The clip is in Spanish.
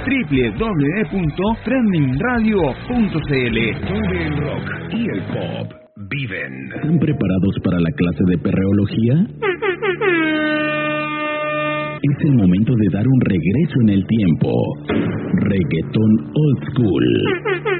www.trendingradio.cl. Donde el rock y el pop viven. ¿Están preparados para la clase de perreología? Es el momento de dar un regreso en el tiempo. Reggaetón Old School.